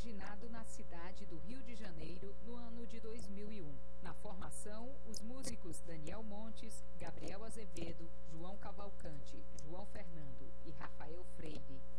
originado na cidade do Rio de Janeiro no ano de 2001. Na formação, os músicos Daniel Montes, Gabriel Azevedo, João Cavalcante, João Fernando e Rafael Freire.